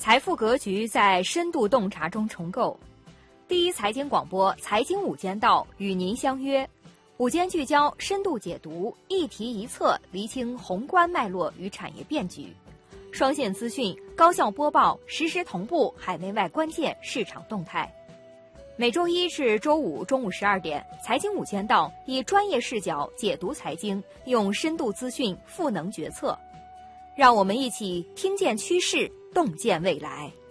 财富格局在深度洞察中重构。第一财经广播财经午间道与您相约，午间聚焦，深度解读，一题一策，厘清宏观脉络与产业变局。双线资讯，高效播报，实时同步海内外关键市场动态。每周一至周五中午12点，财经午间道以专业视角解读财经，用深度资讯赋能决策。让我们一起听见趋势，洞见未来。